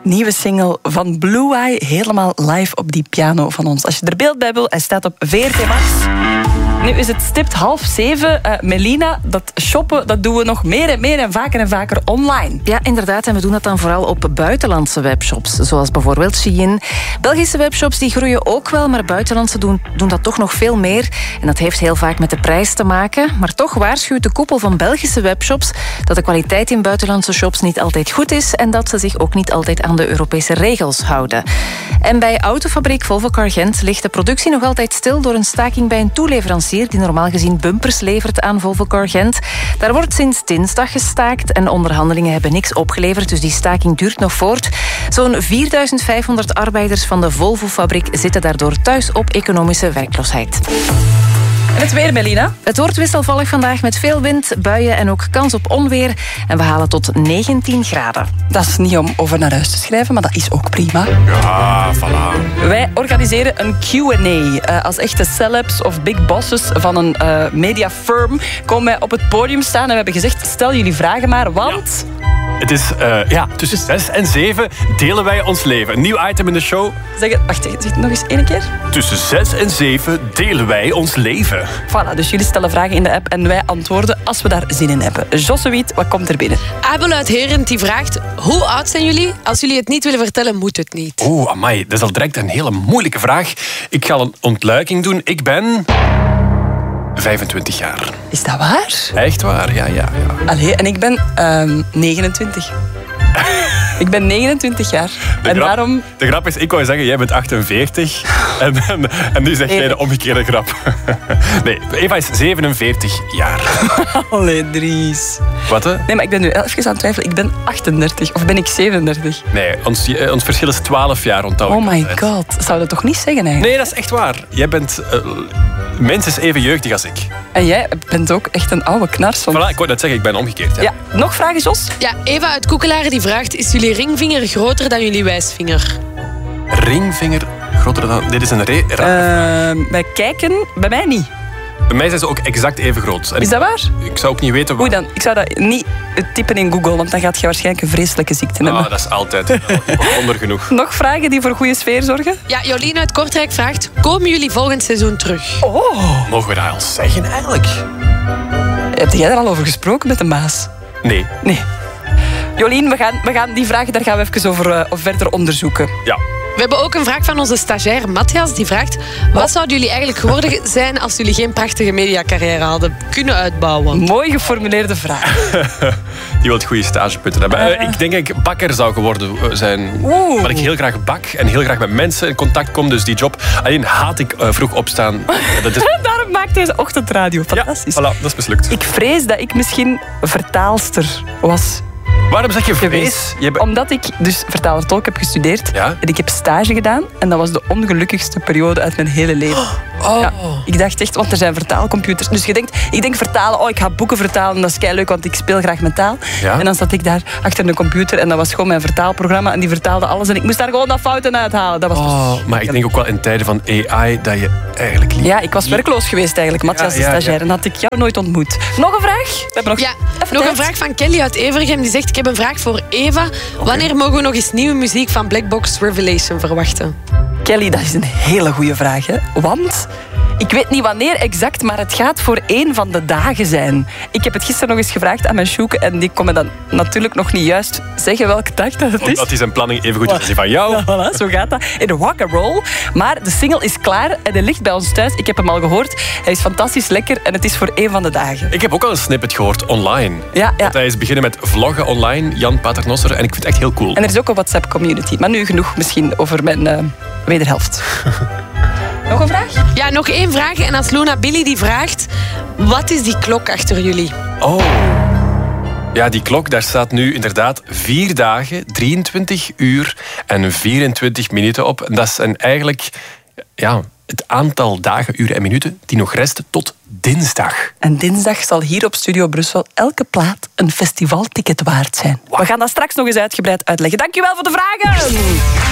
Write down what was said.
nieuwe single van Blue Eye. Helemaal live op die piano van ons. Als je er beeld bij wil, hij staat op VRT Max. Nu is het stipt 6:30. Melina, dat shoppen dat doen we nog meer en vaker online. Ja, inderdaad. En we doen dat dan vooral op buitenlandse webshops. Zoals bijvoorbeeld Shein. Belgische webshops die groeien ook wel, maar buitenlandse doen dat toch nog veel meer. En dat heeft heel vaak met de prijs te maken. Maar toch waarschuwt de koepel van Belgische webshops dat de kwaliteit in buitenlandse shops niet altijd goed is en dat ze zich ook niet altijd aan de Europese regels houden. En bij autofabriek Volvo Car Gent ligt de productie nog altijd stil door een staking bij een toeleverancier die normaal gezien bumpers levert aan Volvo Car Gent. Daar wordt sinds dinsdag gestaakt en onderhandelingen hebben niks opgeleverd, dus die staking duurt nog voort. Zo'n 4.500 arbeiders van de Volvo-fabriek zitten daardoor thuis op economische werkloosheid. En het weer, Melina? Het wordt wisselvallig vandaag met veel wind, buien en ook kans op onweer. En we halen tot 19 graden. Dat is niet om over naar huis te schrijven, maar dat is ook prima. Ja, voilà. Wij organiseren een Q&A. Als echte celebs of big bosses van een mediafirm komen wij op het podium staan en we hebben gezegd, stel jullie vragen maar, want... Ja. Het is tussen 6 en 7 delen wij ons leven. Een nieuw item in de show. Zeg het nog eens één keer. Tussen 6 en 7 delen wij ons leven. Voilà, dus jullie stellen vragen in de app en wij antwoorden als we daar zin in hebben. Jossewiet, wat komt er binnen? Abel uit Herent die vraagt, hoe oud zijn jullie? Als jullie het niet willen vertellen, moet het niet. Oeh, amai, dat is al direct een hele moeilijke vraag. Ik ga een ontluiking doen. Ik ben 25 jaar. Is dat waar? Echt waar, ja. Allee, en ik ben 29. Ik ben 29 jaar. Daarom... De grap is, ik wou zeggen, jij bent 48. en nu zeg jij de omgekeerde grap. Nee, Eva is 47 jaar. Allee, Dries. Wat, hè? Nee, maar ik ben nu even aan het twijfelen. Ik ben 38 of ben ik 37? Nee, ons verschil is 12 jaar, onthoud. Oh my god. Zou dat toch niet zeggen eigenlijk? Nee, dat is echt waar. Jij bent minstens even jeugdig als ik. En jij bent ook echt een oude knars. Voilà, ik wou net zeggen, ik ben omgekeerd. Ja, nog vragen, Jos? Ja, Eva uit Koekelaar die vraagt, is jullie ringvinger groter dan jullie wijsvinger? Ringvinger groter dan... Dit is een wij kijken, bij mij niet. Bij mij zijn ze ook exact even groot. En is dat waar? Ik zou ook niet weten... Oei dan, ik zou dat niet typen in Google, want dan gaat je waarschijnlijk een vreselijke ziekte hebben. Dat is altijd onder genoeg. Nog vragen die voor goede sfeer zorgen? Ja, Jolien uit Kortrijk vraagt, komen jullie volgend seizoen terug? Oh. Mogen we dat al zeggen eigenlijk? Heb jij er al over gesproken met de Maas? Nee. Jolien, we gaan die vragen, daar gaan we even over verder onderzoeken. Ja. We hebben ook een vraag van onze stagiair Matthias. Die vraagt, wat zouden jullie eigenlijk geworden zijn als jullie geen prachtige mediacarrière hadden kunnen uitbouwen? Mooi geformuleerde vraag. Die wilt goede stagepunten hebben. Ik denk dat ik bakker zou geworden zijn. Maar ik heel graag bak en heel graag met mensen in contact kom. Dus die job. Alleen haat ik vroeg opstaan. Daarom maakt deze ochtendradio. Fantastisch. Ja, voilà, dat is mislukt. Ik vrees dat ik misschien vertaalster was. Waarom zeg je vrees? Omdat ik dus vertaler-tolk heb gestudeerd. Ja? En ik heb stage gedaan. En dat was de ongelukkigste periode uit mijn hele leven. Oh. Ja, ik dacht echt, want er zijn vertaalcomputers. Dus ik denk vertalen, ik ga boeken vertalen. Dat is keileuk, want ik speel graag met taal. Ja? En dan zat ik daar achter een computer en dat was gewoon mijn vertaalprogramma. En die vertaalde alles en ik moest daar gewoon dat fouten uithalen. Dat was maar ik denk ook wel in tijden van AI dat je eigenlijk lief... Ja, ik was werkloos geweest eigenlijk, Matthias de stagiair. En had ik jou nooit ontmoet. Nog een vraag? We hebben nog een vraag van Kelly uit Evergem. Die zegt, ik heb een vraag voor Eva. Wanneer mogen we nog eens nieuwe muziek van Black Box Revelation verwachten? Kelly, dat is een hele goede vraag. Hè? Want ik weet niet wanneer exact, maar het gaat voor één van de dagen zijn. Ik heb het gisteren nog eens gevraagd aan mijn sjoeke en die kon me dan natuurlijk nog niet juist zeggen welke dag dat het is. Omdat hij zijn planning even goed is als die van jou. Ja, voilà, zo gaat dat. In de rock'n'roll. Maar de single is klaar en hij ligt bij ons thuis. Ik heb hem al gehoord. Hij is fantastisch lekker en het is voor één van de dagen. Ik heb ook al een snippet gehoord online. Ja. Want hij is beginnen met vloggen online, Jan Paternosser. En ik vind het echt heel cool. En er is ook een WhatsApp-community. Maar nu genoeg misschien over mijn wederhelft. Nog een vraag? Ja, nog één vraag. En als Luna Billy die vraagt, wat is die klok achter jullie? Oh. Ja, die klok, daar staat nu inderdaad 4 dagen, 23 uur en 24 minuten op. En dat is eigenlijk het aantal dagen, uren en minuten die nog resten tot dinsdag. En dinsdag zal hier op Studio Brussel elke plaat een festivalticket waard zijn. Wow. We gaan dat straks nog eens uitgebreid uitleggen. Dankjewel voor de vragen!